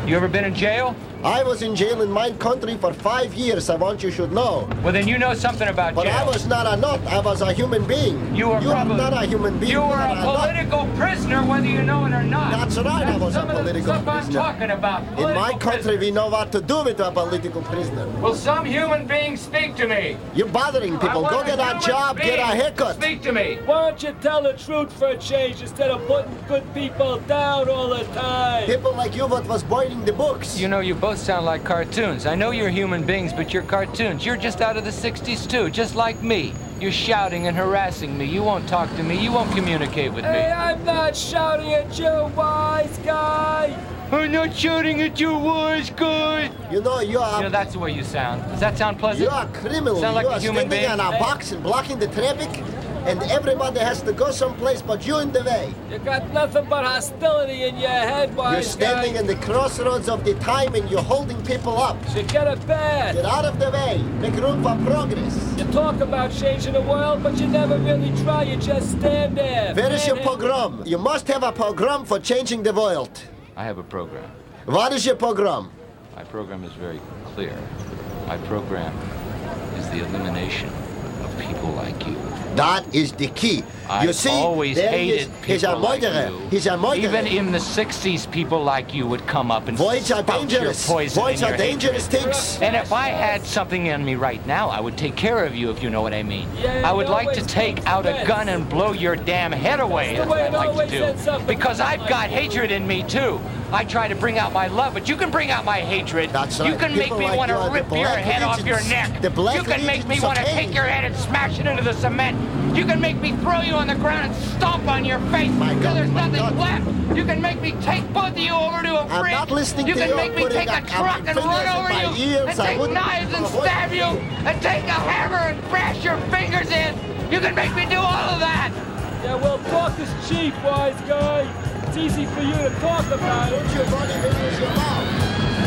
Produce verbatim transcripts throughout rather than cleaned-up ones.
You ever been in jail? I was in jail in my country for five years, I want you should know. Well, then you know something about but jail. But I was not a nut, I was a human being. You were you probably... are not a human being. You were a, a political nut. prisoner, whether you know it or not. That's right, That's I was a political some prisoner. I'm talking about. In my country, prisoners. we know what to do with a political prisoner. Will some human being speak to me? You're bothering people. Go get a job, get a haircut. Speak to me. Why don't you tell the truth for a change instead of putting good people down all the time? People like you what was boiling the books. You know, you both sound like cartoons. I know you're human beings, but you're cartoons. You're just out of the sixties, too, just like me. You're shouting and harassing me. You won't talk to me. You won't communicate with me. Hey, I'm not shouting at you, wise guy. I'm not shouting at you, wise guy. You know, you are... You know, that's the way you sound. Does that sound pleasant? You are a criminal. Sound like you a are human standing being? in a Hey. box and blocking the traffic, and everybody has to go someplace but you in the way. You got nothing but hostility in your head, wise You're standing guy. in the crossroads of the time and you're holding people up. So get it bad. Get out of the way. Make room for progress. You talk about changing the world, but you never really try. You just stand there. Where is your manhandle- program? You must have a program for changing the world. I have a program. What is your program? My program is very clear. My program is the elimination of people like you. That is the key. I've you see, always there he hated is. He's a people like murderer. you. He's a murderer. Even in the sixties, people like you would come up and Voids are spout your dangerous. poison Voids and are your dangerous hatred. things. And if I had something in me right now, I would take care of you, if you know what I mean. Yeah, I would it like to always take makes out a sense. gun and blow your damn head away. That's That's the way what it I'd like always to ends up do. with Because people I've like got you. hatred in me, too. I try to bring out my love, but you can bring out my hatred. That's You right. can make People me like want to you are the rip your black head off your legions. neck. The black You can make me legions want to of take pain. your head and smash it into the cement. You can make me throw you on the ground and stomp on your face My until God, there's my nothing God. left. You can make me take both of you over to a I'm fridge. not listening you to can you make me putting take a a- truck a and fingers run in over my you ears. and I take wouldn't- knives and Avoid- stab you and take a hammer and bash your fingers in. You can make me do all of that. Yeah, well, talk is cheap, wise guy. It's easy for you to talk about it. Put your body where is your mouth.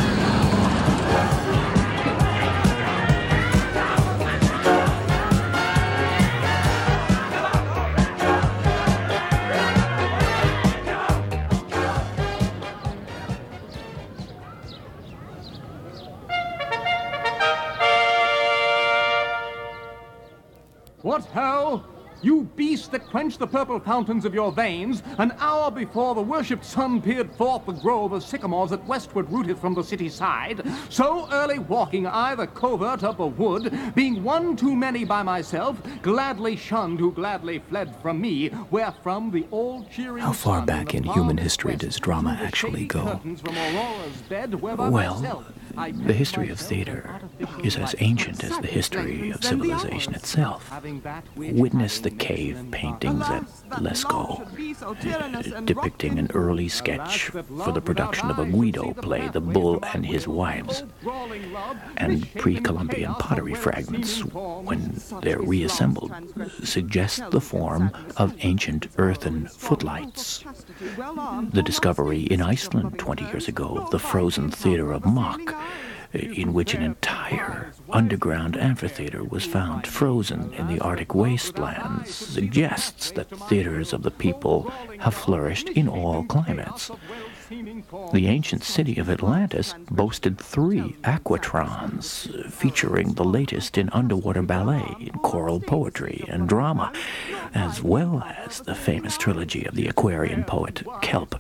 What ho! You beast that quenched the purple fountains of your veins, an hour before the worshipped sun peered forth the grove of sycamores that westward rooteth from the city side, so early walking I the covert of the wood, being one too many by myself, gladly shunned who gladly fled from me, wherefrom the old cheering How far sun back the in human farthest history west does drama drew the actually shady go? curtains from Aurora's bed, where by Well, myself I the kept history of myself theater out of the is as light. ancient as the history of civilization itself. Having that which Witness the having cave mixed paintings at Lascaux, uh, depicting an early sketch for the production of a Guido play, The Bull and His Wives, and pre-Columbian pottery fragments, when they're reassembled, suggest the form of ancient earthen footlights. The discovery in Iceland twenty years ago of the frozen theater of Mock, in which an entire underground amphitheater was found frozen in the Arctic wastelands, suggests that theaters of the people have flourished in all climates. The ancient city of Atlantis boasted three aquatrons, featuring the latest in underwater ballet, choral poetry, and drama, as well as the famous trilogy of the Aquarian poet Kelp.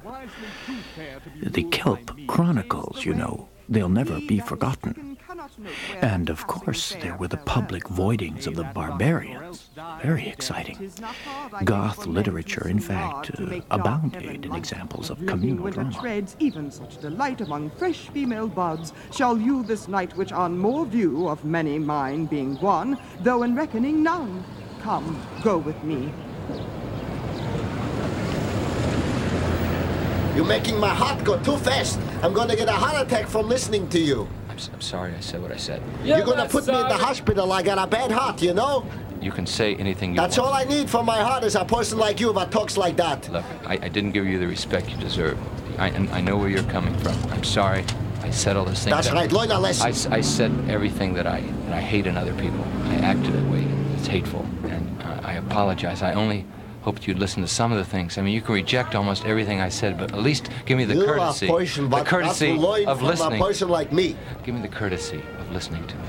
The Kelp Chronicles, you know, they'll never be forgotten. And, of course, there were the public voidings of the barbarians. Very exciting. Goth literature, in fact, uh, abounded in examples of communal winter drama. treads even such delight among fresh female buds, shall you this night which on more view of many mine being one, though in reckoning none. Come, go with me. You're making my heart go too fast. I'm going to get a heart attack from listening to you. I'm, s- I'm sorry I said what I said. Yeah, You're going to that's put me in the sorry. hospital. I got a bad heart, you know? You can say anything you That's want. all I need for my heart is a person like you that talks like that. Look, I, I didn't give you the respect you deserve. I, and I know where you're coming from. I'm sorry. I said all those things. That's that- right. Learn a I, lesson. s- I said everything that I that I hate in other people. I acted that way. It's hateful, and uh, I apologize. I only hoped you'd listen to some of the things. I mean, you can reject almost everything I said, but at least give me the you courtesy, are person, the but courtesy not to learn of from listening. a person like me. Give me the courtesy of listening to me.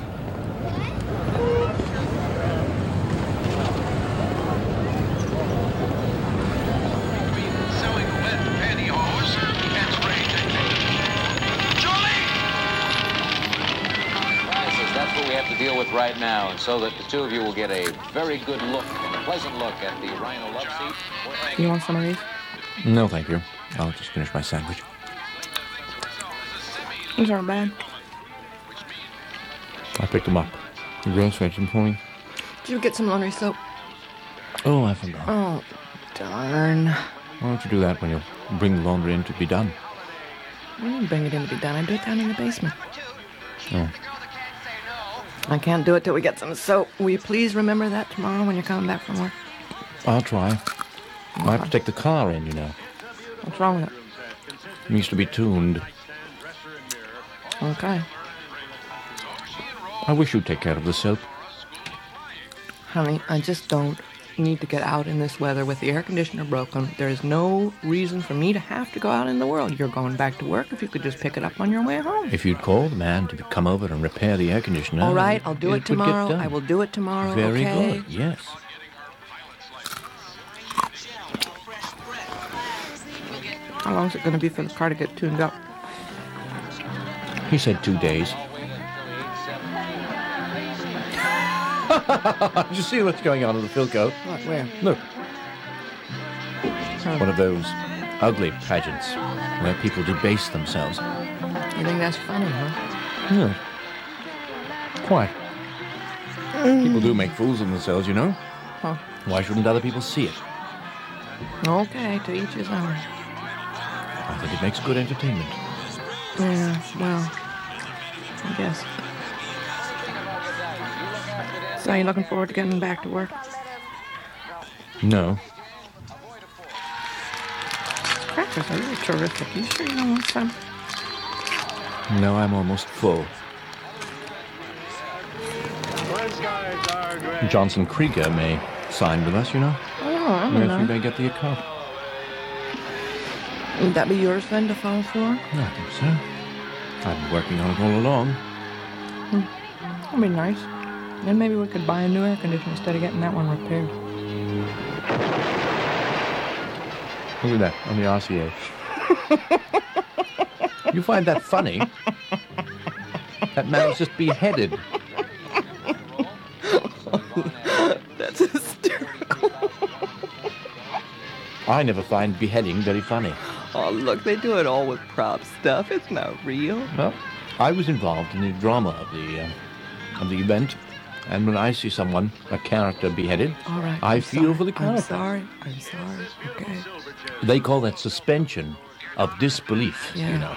Deal with right now, and so that the two of you will get a very good look, a pleasant look at the Rhino Love Seat. You want some of these? No, thank you. I'll just finish my sandwich. These aren't bad. I picked them up. The girls fetched them for me. Did you get some laundry soap? Oh, I forgot. Oh, darn. Why don't you do that when you bring the laundry in to be done? I didn't bring it in to be done. I do it down in the basement. Oh. I can't do it till we get some soap. Will you please remember that tomorrow when you're coming back from work? I'll try. I have to take the car in, you know. What's wrong with it? It needs to be tuned. Okay. I wish you'd take care of the soap. Honey, I just don't need to get out in this weather with the air conditioner broken. There is no reason for me to have to go out in the world. You're going back to work. If you could just pick it up on your way home. If you'd call the man to come over and repair the air conditioner... All right, I'll do it, it would get tomorrow. done. I will do it tomorrow, Very okay? good, yes. How long is it going to be for the car to get tuned up? He said two days. Did you see what's going on in the Philco? What, where? Look. Huh. One of those ugly pageants where people debase themselves. You think that's funny, huh? Yeah. Quite. People do make fools of themselves, you know. Huh. Why shouldn't other people see it? Okay, to each his own. I think it makes good entertainment. Yeah, well, I guess. So you looking forward to getting back to work? No. Crackers are really terrific. You sure you don't want some? No, I'm almost full. Johnson Krieger may sign with us, you know. Oh, I don't Yes, know. we may get the account. Would that be yours then to fall for? I think so. I've been working on it all along. That'd be nice. Then maybe we could buy a new air conditioner instead of getting that one repaired. Look at that, on the R C A. You find that funny? That man was just beheaded. That's hysterical. I never find beheading very funny. Oh, look, they do it all with prop stuff. It's not real. Well, I was involved in the drama of the uh, of the event, and when I see someone, a character beheaded, All right. I I'm feel sorry. for the character. I'm sorry. I'm sorry. Okay. They call that suspension of disbelief, Yeah. you know.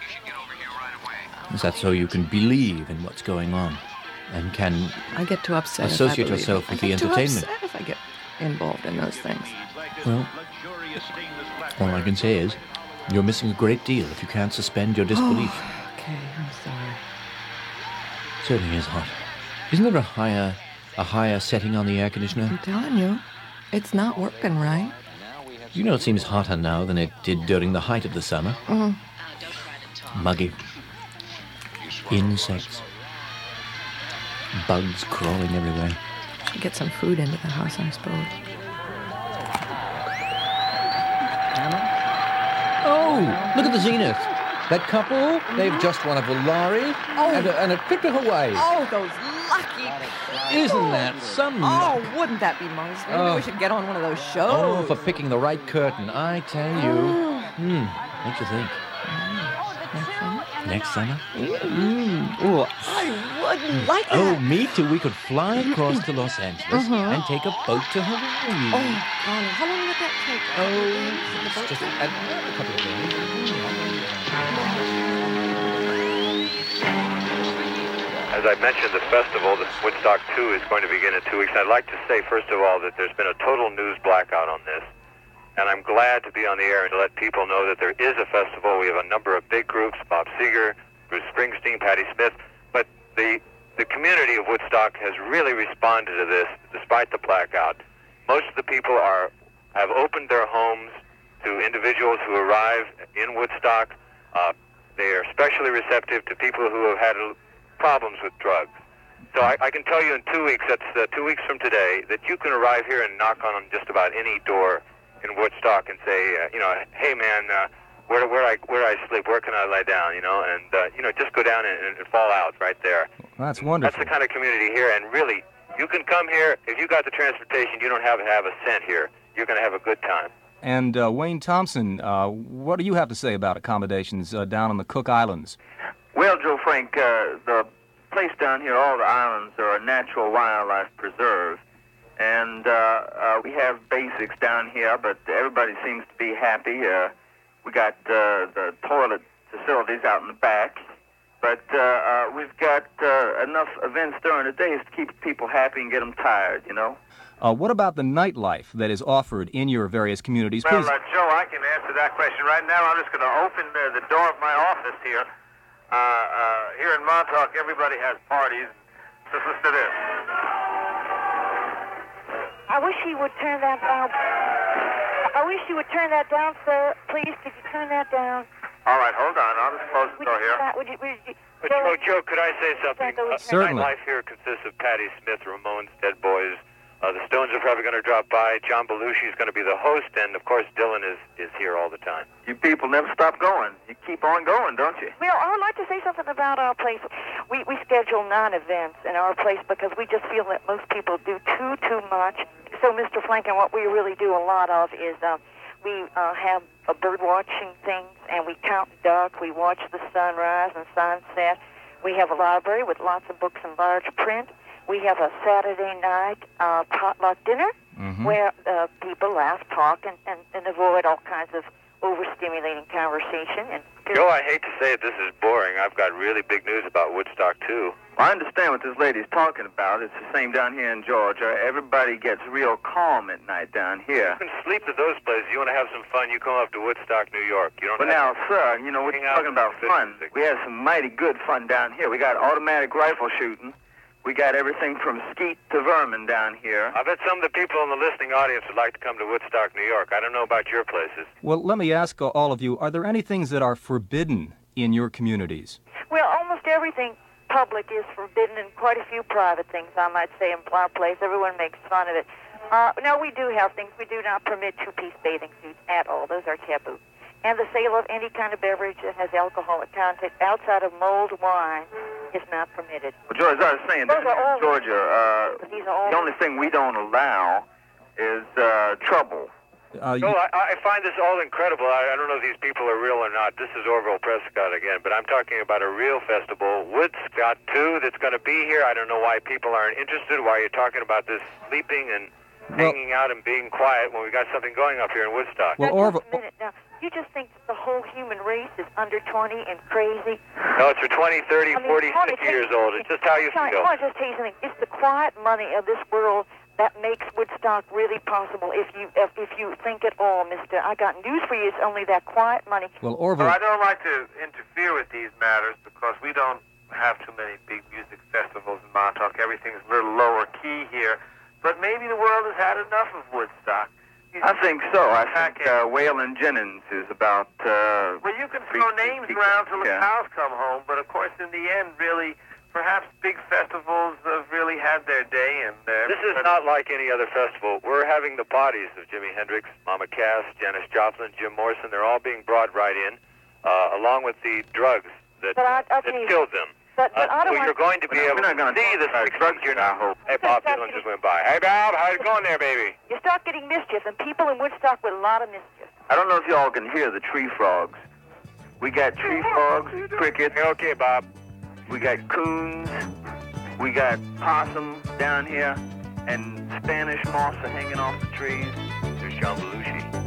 Is that so you can believe in what's going on and can I get too upset. associate if I believe yourself it. with I the get too entertainment? upset if I get involved in those things. Well, all I can say is you're missing a great deal if you can't suspend your disbelief. Okay, I'm sorry. Certainly is hot. Isn't there a higher, a higher setting on the air conditioner? I'm telling you, it's not working right. You know it seems hotter now than it did during the height of the summer. Mm. Muggy. Insects. Bugs crawling everywhere. Should get some food into the house, I suppose. Oh, look at the zenith. That couple, they've just won a Volare and, a, and a trip to Hawaii. Oh, those lucky people. Isn't that some... Oh, wouldn't that be nice? Maybe Oh. we should get on one of those shows. Oh, for picking the right curtain, I tell you. Hmm, what you think? Next summer? Mm. Oh, I wouldn't like that. Oh, me too. We could fly across to Los Angeles and take a boat to Hawaii. Oh, golly. How long would that take? Oh, it's just a, a couple of days. As I mentioned, the festival, the Woodstock two, is going to begin in two weeks. I'd like to say, first of all, that there's been a total news blackout on this. And I'm glad to be on the air and to let people know that there is a festival. We have a number of big groups, Bob Seger, Bruce Springsteen, Patti Smith. But the, the community of Woodstock has really responded to this, despite the blackout. Most of the people are have opened their homes to individuals who arrive in Woodstock. Uh, they are especially receptive to people who have had uh, problems with drugs. So I, I can tell you in two weeks, that's uh, two weeks from today, that you can arrive here and knock on just about any door in Woodstock and say, uh, you know, hey man, uh, where where I where I sleep, where can I lay down, you know, and uh, you know, just go down and, and fall out right there. Well, that's wonderful. That's the kind of community here, and really, you can come here if you got the transportation. You don't have to have a cent here. You're going to have a good time. And uh, Wayne Thompson, uh, what do you have to say about accommodations uh, down on the Cook Islands? Well, Joe Frank, uh, the place down here, all the islands are a natural wildlife preserve. And uh, uh, we have basics down here, but everybody seems to be happy. Uh, we got uh, the toilet facilities out in the back. But uh, uh, we've got uh, enough events during the days to keep people happy and get them tired, you know? Uh, what about the nightlife that is offered in your various communities? Well, Please. uh, Joe, I can answer that question right now. I'm just going to open the, the door of my office here. Uh, uh, here in Montauk, everybody has parties. Just listen to this. I wish he would turn that down. I wish you would turn that down, sir. Please, could you turn that down? All right, hold on. I'll just close the door here. Would you, would you, But Joe, Joe, could I say something? Uh, Certainly. Nightlife here consists of Patti Smith, Ramones, Dead Boys. Uh, the Stones are probably going to drop by. John Belushi is going to be the host, and of course, Dylan is, is here all the time. You people never stop going. You keep on going, don't you? Well, I would like to say something about our place. We we schedule non-events in our place because we just feel that most people do too, too much. So, Mister Flankin, what we really do a lot of is uh, we uh, have a bird watching things, and we count duck. We watch the sunrise and sunset. We have a library with lots of books in large print. We have a Saturday night uh, potluck dinner mm-hmm. where uh, people laugh, talk, and, and, and avoid all kinds of overstimulating conversation. And Joe, I hate to say it, this is boring. I've got really big news about Woodstock, too. I understand what this lady's talking about. It's the same down here in Georgia. Everybody gets real calm at night down here. You can sleep at those places. You want to have some fun, you come up to Woodstock, New York. You don't But have now, sir, you know, we're talking about fun. We have some mighty good fun down here. We got automatic rifle shooting. We got everything from skeet to vermin down here. I bet some of the people in the listening audience would like to come to Woodstock, New York. I don't know about your places. Well, let me ask uh, all of you, are there any things that are forbidden in your communities? Well, almost everything public is forbidden, and quite a few private things, I might say, in our place. Everyone makes fun of it. Uh, no, we do have things. We do not permit two-piece bathing suits at all. Those are taboo. And the sale of any kind of beverage that has alcoholic content outside of mulled wine is not permitted. Well, George, as I was saying, Those are all Georgia, uh, these are all the only thing we don't allow is uh, trouble. Uh, no, I, I find this all incredible. I, I don't know if these people are real or not. This is Orville Prescott again, but I'm talking about a real festival, Woodstock two, that's going to be here. I don't know why people aren't interested, why you're talking about this sleeping and well, hanging out and being quiet when we got something going up here in Woodstock. Well, Orville... Just a minute now. You just think that the whole human race is under twenty and crazy? No, it's for twenty, thirty, I mean, forty, twenty, fifty years old. It's just how you I feel. want to just tell you something. It's the quiet money of this world that makes Woodstock really possible. If you if, if you think at all, Mister, I got news for you. It's only that quiet money. Well, Orville... Well, I don't like to interfere with these matters because we don't have too many big music festivals in Montauk. Everything's a little lower key here. But maybe the world has had enough of Woodstock. I think so. I think uh, Waylon Jennings is about... Uh, well, you can throw names around till the yeah. cows come home, but of course, in the end, really, perhaps big festivals have really had their day. And uh, this is not like any other festival. We're having the bodies of Jimi Hendrix, Mama Cass, Janis Joplin, Jim Morrison. They're all being brought right in, uh, along with the drugs that, I, I that killed them. But, but uh, I don't so want... you're going to be able to see the drugs here now. Hey, Bob Dylan just went by. Hey, Bob, how's it going there, baby? You start getting mischief, and people in Woodstock with a lot of mischief. I don't know if y'all can hear the tree frogs. We got tree frogs, crickets. Okay, Bob. We got coons. We got possum down here, and Spanish moss are hanging off the trees. There's John Belushi.